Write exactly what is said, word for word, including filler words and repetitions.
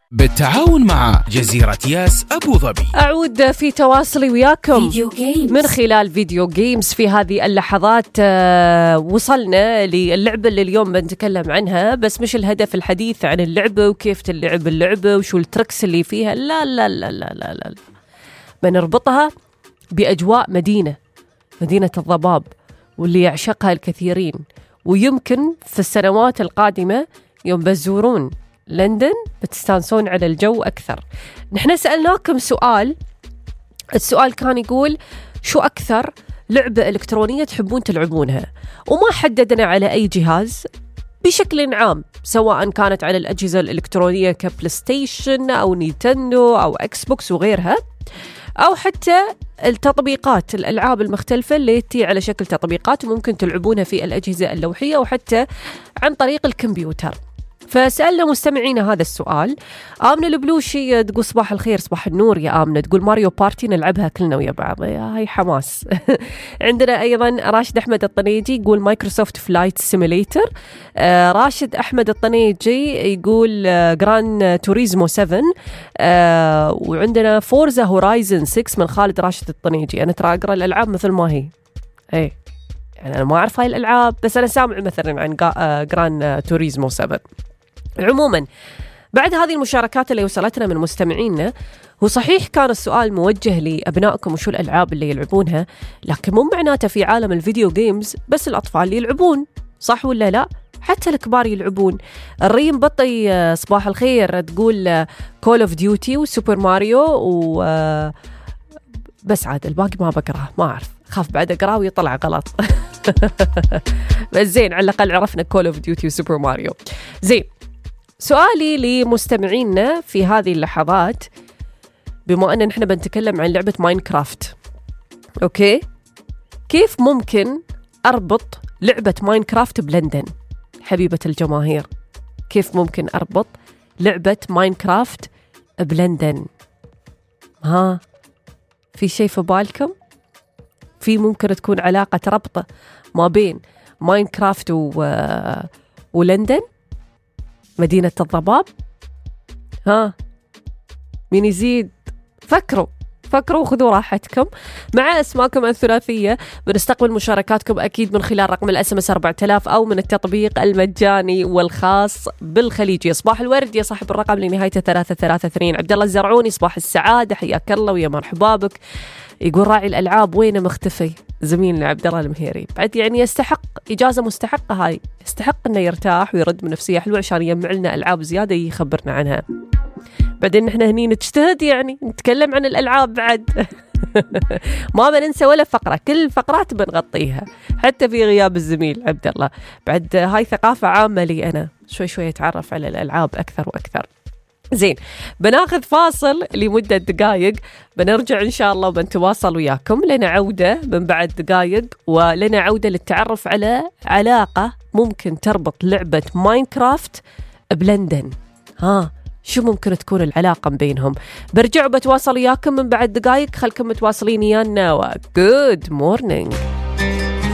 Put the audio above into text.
بالتعاون مع جزيرة ياس أبو ظبي. أعود في تواصلي وياكم من خلال فيديو جيمز. في هذه اللحظات وصلنا للعبة اللي اليوم بنتكلم عنها، بس مش الهدف الحديث عن اللعبة وكيف تلعب اللعبة وشو التركس اللي فيها، لا لا لا لا لا, لا. بنربطها بأجواء مدينة مدينة الضباب واللي يعشقها الكثيرين، ويمكن في السنوات القادمة يوم بزورون لندن بتستانسون على الجو أكثر. نحن سألناكم سؤال، السؤال كان يقول شو أكثر لعبة إلكترونية تحبون تلعبونها، وما حددنا على أي جهاز بشكل عام، سواء كانت على الأجهزة الإلكترونية كبلايستيشن أو نينتندو أو أكس بوكس وغيرها، أو حتى التطبيقات الألعاب المختلفة اللي تي على شكل تطبيقات وممكن تلعبونها في الأجهزة اللوحية وحتى عن طريق الكمبيوتر. فسألنا مستمعينا هذا السؤال. آمنة البلوشي تقول صباح الخير صباح النور يا آمنة، تقول ماريو بارتي نلعبها كلنا ويا بعض، هاي حماس. عندنا أيضا راشد أحمد الطنيجي يقول مايكروسوفت فلايت سيميليتر. آه راشد أحمد الطنيجي يقول آه جران توريزمو سبعة. آه وعندنا فورزا هورايزن ستة من خالد راشد الطنيجي. أنا ترى أقرأ الألعاب مثل ما هي، ايه يعني أنا ما أعرف هاي الألعاب، بس أنا سامع مثلا عن جران توريزمو سبعة. عموما بعد هذه المشاركات اللي وصلتنا من مستمعينا، هو صحيح كان السؤال موجه لأبنائكم وشو الألعاب اللي يلعبونها، لكن مو معناته في عالم الفيديو جيمز بس الأطفال اللي يلعبون، صح ولا لا؟ حتى الكبار يلعبون. الريم بطي صباح الخير تقول كول اوف ديوتي وسوبر ماريو و بس عاد الباقي ما بقراه، ما أعرف، خاف بعد أقراه ويطلع غلط. بس زين على الأقل عرفنا كول اوف ديوتي وسوبر ماريو. زين، سؤالي لمستمعينا في هذه اللحظات، بما أن نحن بنتكلم عن لعبة ماينكرافت، أوكي، كيف ممكن أربط لعبة ماينكرافت بلندن؟ حبيبة الجماهير، كيف ممكن أربط لعبة ماينكرافت بلندن؟ ها، في شيء في بالكم؟ في ممكن تكون علاقة ربطة ما بين ماينكرافت و... ولندن مدينة الضباب؟ ها، مين يزيد؟ فكروا فكروا وخذوا راحتكم. مع اسماءكم الثلاثية بنستقبل مشاركاتكم أكيد من خلال رقم الاس ام اس أربعة آلاف أو من التطبيق المجاني والخاص بالخليجي. صباح الورد يا صاحب الرقم لنهايته ثلاثة ثلاثة اثنين عبد الله الزرعوني، صباح السعادة، حياك الله ويا مرحبا بك. يقول راعي الألعاب وينه مختفي زميلنا عبد الله المهيري، بعد يعني يستحق إجازة مستحقة، هاي يستحق إنه يرتاح ويرد بنفسية حلوة عشان يجمع لنا ألعاب زيادة يخبرنا عنها. بعدين نحن هني نجتهد يعني نتكلم عن الألعاب بعد. ما بننسى ولا فقرة، كل الفقرات بنغطيها حتى في غياب الزميل عبد الله. بعد هاي ثقافة عامة لي أنا، شوي شوي أتعرف على الألعاب أكثر وأكثر. زين، بناخذ فاصل لمدة دقائق، بنرجع إن شاء الله وبنتواصل وياكم. لنا عودة من بعد دقائق، ولنا عودة للتعرف على علاقة ممكن تربط لعبة ماينكرافت بلندن. ها، شو ممكن تكون العلاقة بينهم؟ برجع وبتواصل وياكم من بعد دقائق، خلكم متواصلين يانا. وجود مورنينج.